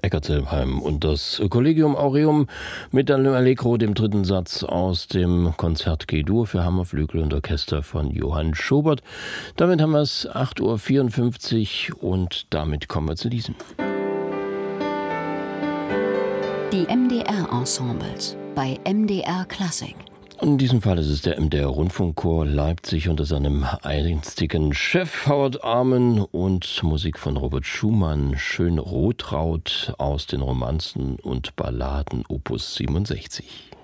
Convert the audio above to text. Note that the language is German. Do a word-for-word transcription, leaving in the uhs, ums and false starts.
Eckartsheim und das Collegium Aureum mit einem Allegro, dem dritten Satz aus dem Konzert G-Dur für Hammerflügel und Orchester von Johann Schobert. Damit haben wir es acht Uhr vierundfünfzig und damit kommen wir zu diesem. Die M D R-Ensembles bei M D R Klassik. In diesem Fall ist es der M D R-Rundfunkchor Leipzig unter seinem einstigen Chef Howard Armen und Musik von Robert Schumann, Schön Rotraut aus den Romanzen und Balladen Opus siebenundsechzig.